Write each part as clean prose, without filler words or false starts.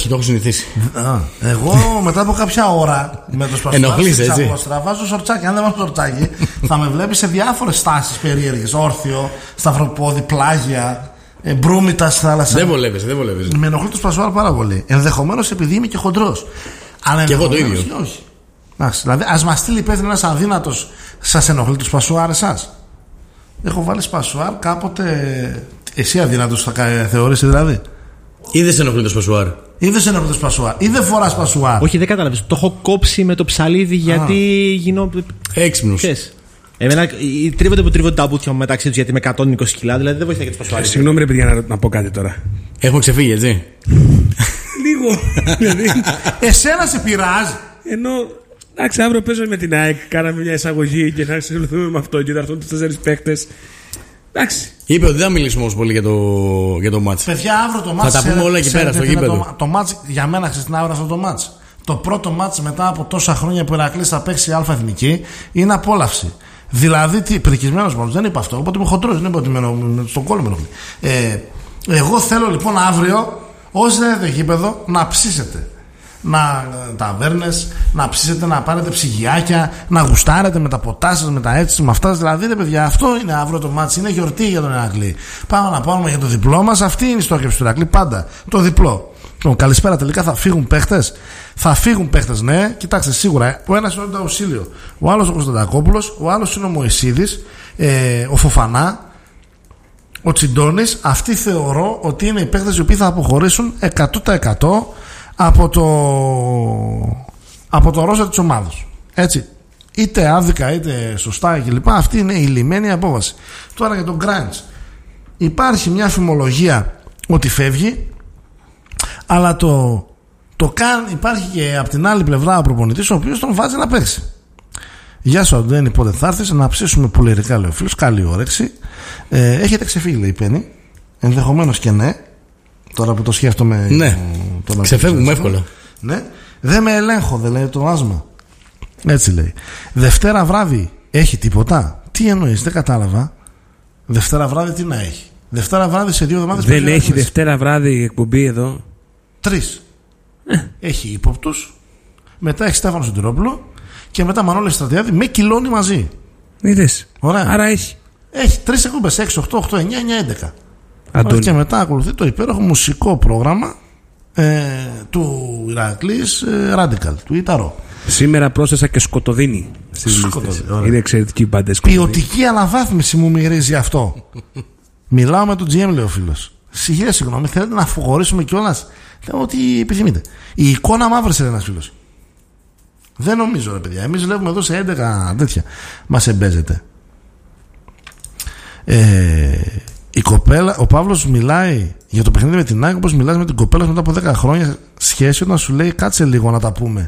Όχι, το έχω συνηθίσει. Εγώ μετά από κάποια ώρα με το σπασουάρ βάζω σορτσάκι. Αν δεν βάζω σορτσάκι, θα με βλέπει σε διάφορες στάσεις περίεργες. Όρθιο, σταυροπόδι, πλάγια, μπρούμητα στη θάλασσα. Δεν βολεύεσαι. Με ενοχλεί το σπασουάρ πάρα πολύ. Ενδεχομένως επειδή είμαι και χοντρός. Και εγώ το ίδιο. Όχι. Δηλαδή, ας μας στείλει υπεύθυνο ένας αδύνατος, σας ενοχλεί το σπασουάρ εσάς? Έχω βάλει σπασουάρ κάποτε. Εσύ αδύνατος θα θεωρήσει δηλαδή? Ή δεν σε ενοχλεί το σπασουάρ? Ή δεν σε ενοχλεί το σπασουάρ? Ή δεν φοράς σπασουάρ? Όχι, δεν κατάλαβες. Το έχω κόψει με το ψαλίδι γιατί γίνω. Έξυπνος. Εμένα τρίβονται τα μπουτια μου μεταξύ τους γιατί είμαι 120 κιλά, δηλαδή δεν βοηθάει και το σπασουάρ. Συγγνώμη, ρε παιδιά, να πω κάτι τώρα. Έχουμε ξεφύγει, έτσι. Λίγο. Εσένα σε πειράζει? Ενώ. Εντάξει, αύριο παίζω με την ΑΕΚ, κάναμε μια εισαγωγή και να ασχοληθούμε με αυτό και θα έρθουν τους 4 παίκτες. Εντάξει. Είπε ότι δεν θα μιλήσουμε όμως πολύ για το μάτς. Παιδιά, αύριο το μάτς. Θα τα πούμε όλα εκεί πέρα στο γήπεδο. Το μάτς για μένα ξέρεις αύριο αυτό το μάτς. Το πρώτο μάτς μετά από τόσα χρόνια που ο Ηρακλής θα παίξει Α Εθνική είναι απόλαυση. Δηλαδή, τι, πρικισμένος μόνος, δεν είπα αυτό. Οπότε είμαι χοντρός, δεν είπα ότι στον κόλλο με ενοχλεί. Εγώ θέλω λοιπόν αύριο, όσοι δεν είναι το γήπεδο, να ψήσετε. Να ταβέρνες, να ψήσετε, να πάρετε ψυγιάκια, να γουστάρετε με τα ποτά σας, με τα έτσι, με αυτά. Δηλαδή, ρε παιδιά, αυτό είναι αύριο το μάτσι. Είναι γιορτή για τον Ηρακλή. Πάμε να πάρουμε για το διπλό μας. Αυτή είναι η στόχευση του Ηρακλή. Πάντα το διπλό. Καλησπέρα, τελικά θα φύγουν παίχτες. Θα φύγουν παίχτες, ναι. Κοιτάξτε, σίγουρα. Ο ένας είναι ο Νταουσίλιο, ο άλλος ο Κωνσταντακόπουλος, ο άλλος είναι ο Μωυσίδης, ο Φοφανά, ο Τσιντώνης. Αυτοί θεωρώ ότι είναι οι παίχτες οι οποίοι θα αποχωρήσουν 100% από το ρόστερ της ομάδας. Έτσι. Είτε άδικα είτε σωστά κλπ. Αυτή είναι η λυμμένη απόβαση. Τώρα για τον Γκράντς. Υπάρχει μια φημολογία ότι φεύγει, αλλά υπάρχει και από την άλλη πλευρά ο προπονητής ο οποίος τον βάζει να παίξει. Γεια σου Αντώνη, πότε θα έρθεις? Να ψήσουμε πουλερικά, λέει ο φίλος. Καλή όρεξη. Έχετε ξεφύγει, λέει η Πέννη. Ενδεχομένως και ναι. Τώρα που το σκέφτομαι. Ναι, ξεφεύγουμε εύκολα. Ναι. Δεν με ελέγχω, δεν λέει το άσμα. Έτσι λέει. Δευτέρα βράδυ έχει τίποτα? Τι εννοείς, δεν κατάλαβα. Δευτέρα βράδυ τι να έχει? Δευτέρα βράδυ σε 2 εβδομάδες. Δεν έχει Δευτέρα βράδυ εκπομπή εδώ? 3. Έχει ύποπτους. Μετά έχει Στέφανο Σωτηρόπουλο. Και μετά Μανώλη Στρατιάδη με κυλώνει μαζί. Είδες. Ωραία. Άρα έχει. Έχει 3 εκπομπές. 6, 8, 8, 9, 9, 11. Αντώνη. Και μετά ακολουθεί το υπέροχο μουσικό πρόγραμμα του Ηρακλής Radical, του Ιταρό. Σήμερα πρόσθεσα και Σκοτωδίνη στις λίστες. Είναι εξαιρετική μπάντα. Ποιοτική αναβάθμιση μου μυρίζει αυτό. Μιλάω με τον GM, λέει ο φίλος. Συγγνώμη, θέλετε να αποχωρήσουμε κιόλας? Λέω ότι επιθυμείτε. Η εικόνα μαύρησε, ένας φίλος. Δεν νομίζω, ρε παιδιά. Εμείς βλέπουμε εδώ σε 11 τέτοια. Μας εμπέζεται. Η κοπέλα, ο Παύλος μιλάει για το παιχνίδι με την ΑΕΚ όπως μιλάς με την κοπέλα μετά από 10 χρόνια σχέση, όταν σου λέει κάτσε λίγο να τα πούμε.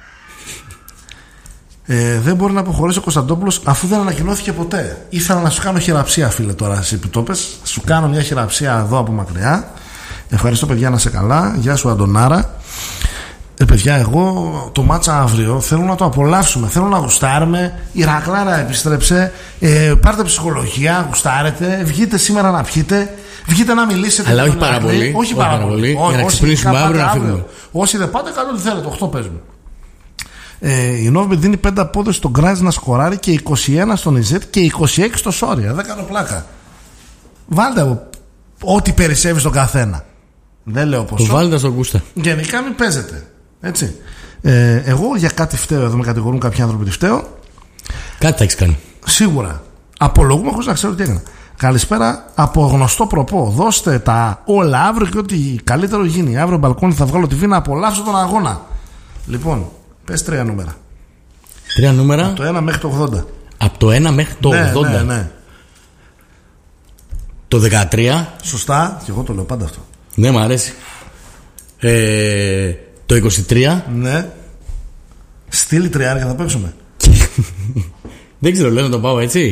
Δεν μπορεί να αποχωρήσει ο Κωνσταντόπουλος αφού δεν ανακοινώθηκε ποτέ. Ήθελα να σου κάνω χειραψία, φίλε, τώρα εσύ που το πες. Σου κάνω μια χειραψία εδώ από μακριά. Ευχαριστώ, παιδιά, να σε καλά. Γεια σου, Αντωνάρα. Παιδιά, εγώ το μάτσα αύριο θέλω να το απολαύσουμε. Θέλω να γουστάρουμε. Η Ρακλάρα επιστρέψε. Πάρτε ψυχολογία, γουστάρετε. Βγείτε σήμερα να πιείτε. Βγείτε να μιλήσετε. Αλλά όχι πάρα πολύ. Όχι πάρα πολύ. Για να ξυπνήσουμε αύριο να φύγουμε. Όσοι δεν πάτε, κάντε ό,τι θέλετε. 8 παίζουμε. Η Νόβι δίνει 5 απόδοση στον Γκράντς να σκοράρει και 21 στον Ιζέτ και 26 στο Σόρια. Δεν κάνω πλάκα. Βάλτε ό,τι περισσεύει στον καθένα. Δεν λέω ποσό. Το βάλτε στον Κούστα. Γενικά μην παίζετε. Έτσι. Εγώ για κάτι φταίω. Εδώ με κατηγορούν κάποιοι άνθρωποι ότι φταίω. Κάτι θα έχεις κάνει. Σίγουρα. Απολογούμε χωρίς να ξέρω τι έκανα. Καλησπέρα από γνωστό προπό. Δώστε τα όλα αύριο και ό,τι καλύτερο γίνει. Αύριο μπαλκόνι θα βγάλω TV να απολαύσω τον αγώνα. Λοιπόν, πες 3 νούμερα. 3 νούμερα. Από το 1 μέχρι το 80. Από το 1 μέχρι το 80. Ναι. Το 13. Σωστά, και εγώ το λέω πάντα αυτό. Ναι, μου αρέσει. Το 23. Ναι. Στείλει τριάρια θα παίξουμε. Δεν ξέρω, λέω να το πάω έτσι.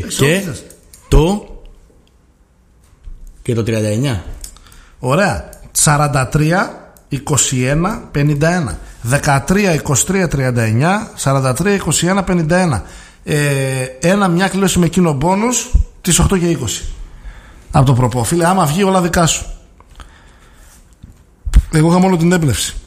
Και το 39. Ωραία. 43, 21, 51. 13, 23, 39. 43, 21, 51. Μια κλήρωση με κοινό μπόνους τις 8 και 20. Από το προπό. Φίλε, άμα βγει όλα δικά σου. Εγώ είχα μόνο την έμπνευση.